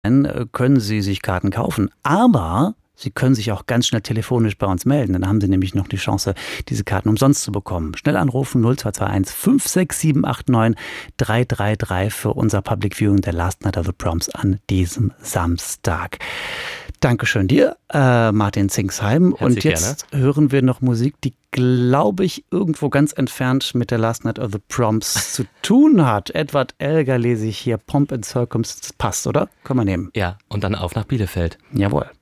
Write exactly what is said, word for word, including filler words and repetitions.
Dann können Sie sich Karten kaufen, aber Sie können sich auch ganz schnell telefonisch bei uns melden. Dann haben Sie nämlich noch die Chance, diese Karten umsonst zu bekommen. Schnell anrufen null zwei zwei eins fünf sechs sieben acht neun drei drei drei für unser Public Viewing der Last Night of the Proms an diesem Samstag. Dankeschön dir, äh, Martin Zingsheim. Herzlich Und jetzt gerne. hören wir noch Musik, die, glaube ich, irgendwo ganz entfernt mit der Last Night of the Proms zu tun hat. Edward Elgar lese ich hier, Pomp and Circumstance, passt, oder? Können wir nehmen. Ja, und dann auf nach Bielefeld. Jawohl.